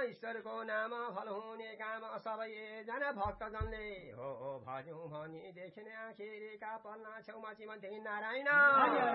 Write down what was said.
ईश्वरको नाम फल हुने काम सबै जना भक्तजनले हो भज्यौं भनी देखिने आखिरीका पल्ला छेउमा श्रीमती नारायण